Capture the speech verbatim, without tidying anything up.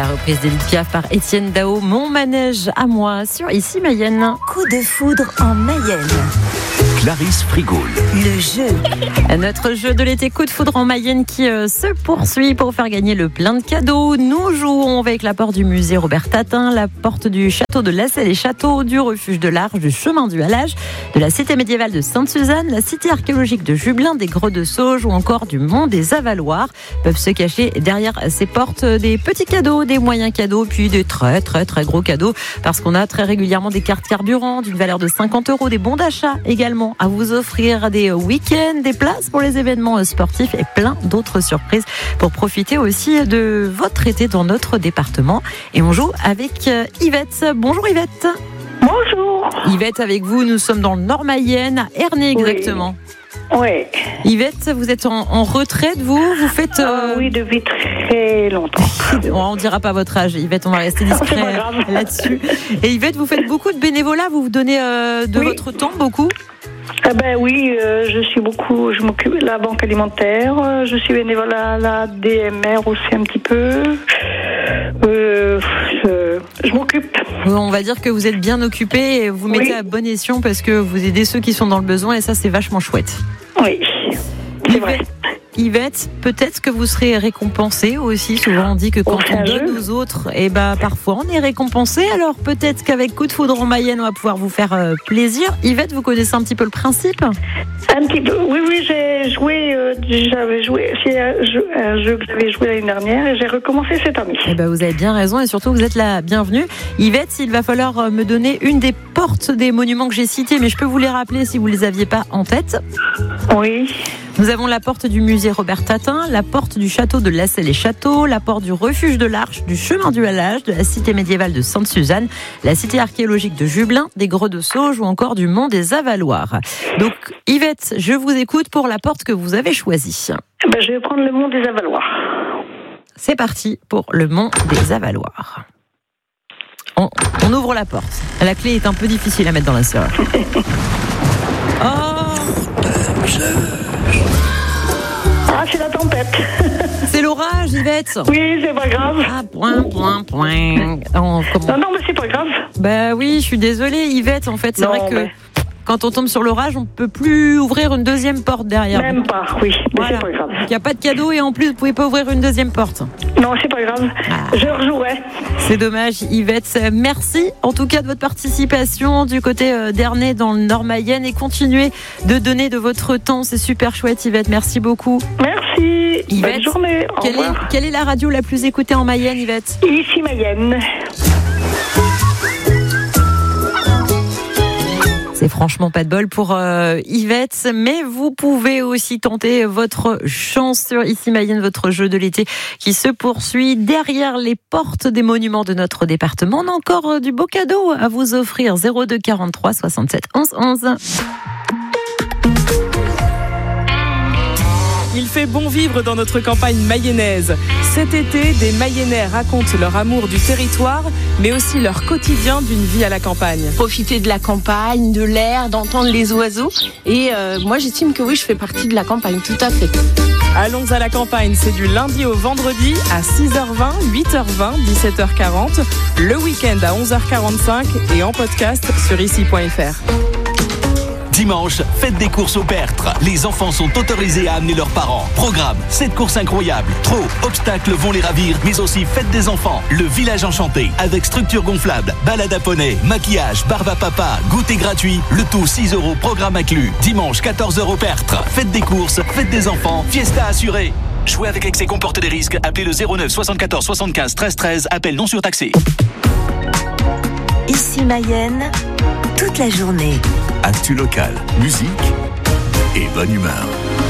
La reprise d'Édith Piaf par Étienne Dao, Mon manège à moi sur Ici Mayenne. Coup de foudre en Mayenne. Clarisse Frigoul. Le jeu. Notre jeu de l'été Coup de foudre en Mayenne qui euh, se poursuit pour faire gagner le plein de cadeaux. Nous jouons avec la porte du musée Robert Tatin, la porte du château de Lassay les Châteaux, du refuge de l'Arche, du chemin du Halage, de la cité médiévale de Sainte-Suzanne, la cité archéologique de Jubelin, des Greux de Sauge ou encore du mont des Avaloirs. Peuvent se cacher derrière ces portes des petits cadeaux, des moyens cadeaux, puis des très très très gros cadeaux, parce qu'on a très régulièrement des cartes carburant d'une valeur de cinquante euros, des bons d'achat également à vous offrir, des week-ends, des places pour les événements sportifs et plein d'autres surprises pour profiter aussi de votre été dans notre département. Et on joue avec Yvette. Bonjour Yvette. Bonjour. Yvette, avec vous, nous sommes dans le Nord-Mayenne, à Ernée exactement. Oui. Yvette, vous êtes en, en retraite, vous Vous faites... Euh... Euh, oui, depuis très longtemps. On ne dira pas votre âge, Yvette, on va rester discret là-dessus. Et Yvette, vous faites beaucoup de bénévolat, vous vous donnez euh, de oui. votre temps, beaucoup Ah ben oui, euh, je suis beaucoup, je m'occupe de la banque alimentaire, euh, je suis bénévole à la D M R aussi un petit peu. Euh, je, je m'occupe. On va dire que vous êtes bien occupé et vous mettez oui. à bon escient parce que vous aidez ceux qui sont dans le besoin et ça c'est vachement chouette. Oui, c'est Yvette, vrai. Yvette, peut-être que vous serez récompensée aussi. Souvent on dit que quand on, on donne aux autres, et bah parfois on est récompensé. Alors peut-être qu'avec Coup de foudre en Mayenne, on va pouvoir vous faire euh, plaisir. Yvette, vous connaissez un petit peu le principe ? Un petit peu. Oui, oui, j'ai joué. Euh, j'avais joué. C'est un jeu, un jeu que j'avais joué l'année dernière et j'ai recommencé cette année. Eh ben, vous avez bien raison et surtout vous êtes la bienvenue. Yvette, il va falloir me donner une des portes des monuments que j'ai cités, mais je peux vous les rappeler si vous les aviez pas en tête. Oui. Nous avons la porte du musée Robert Tatin, la porte du château de Lassay les Châteaux, la porte du refuge de l'Arche, du chemin du Halage, de la cité médiévale de Sainte-Suzanne, la cité archéologique de Jubelin, des Greux de Sauge ou encore du mont des Avaloirs. Donc Yvette, je vous écoute pour la porte que vous avez choisie. Ben, je vais prendre le mont des Avaloirs. C'est parti pour le mont des Avaloirs. On, on ouvre la porte. La clé est un peu difficile à mettre dans la serrure. Oh! Ah, c'est la tempête. C'est l'orage, Yvette. Oui, c'est pas grave. Ah, point, point, point. Oh, comment... Non, non, mais c'est pas grave. Bah oui, je suis désolée, Yvette. En fait, c'est non, vrai que mais... quand on tombe sur l'orage, on peut plus ouvrir une deuxième porte derrière. Même pas, oui, mais voilà. C'est pas grave. Il n'y a pas de cadeau et en plus, vous pouvez pas ouvrir une deuxième porte. Non, c'est pas grave. Ah. Je rejouerai. C'est dommage, Yvette. Merci en tout cas de votre participation du côté d'Ernée dans le Nord-Mayenne et continuez de donner de votre temps. C'est super chouette, Yvette. Merci beaucoup. Merci. Yvette, bonne journée. Au quelle, revoir. Est, quelle est la radio la plus écoutée en Mayenne, Yvette ? Ici Mayenne. C'est franchement pas de bol pour euh, Yvette, mais vous pouvez aussi tenter votre chance sur Ici Mayenne, votre jeu de l'été qui se poursuit derrière les portes des monuments de notre département. On a encore du beau cadeau à vous offrir. zéro deux quarante-trois soixante-sept onze onze. Il fait bon vivre dans notre campagne mayonnaise. Cet été, des Mayennais racontent leur amour du territoire, mais aussi leur quotidien d'une vie à la campagne. Profiter de la campagne, de l'air, d'entendre les oiseaux. Et euh, moi, j'estime que oui, je fais partie de la campagne, tout à fait. Allons à la campagne, c'est du lundi au vendredi à six heures vingt, huit heures vingt, dix-sept heures quarante, le week-end à onze heures quarante-cinq et en podcast sur ici point f r. Dimanche, fête des courses au Bertre. Les enfants sont autorisés à amener leurs parents. Programme, cette course incroyable. Trop, obstacles vont les ravir, mais aussi fête des enfants. Le village enchanté, avec structure gonflable, balade à poney, maquillage, barbe à papa, goûter gratuit. Le tout six euros, programme inclus. Dimanche, quatorze heures au Bertre. Fête des courses, fête des enfants, fiesta assurée. Jouer avec excès comporte des risques. Appelez le zéro neuf soixante-quatorze soixante-quinze treize treize. Appel non surtaxé. Ici Mayenne, toute la journée. Actu local, musique et bonne humeur.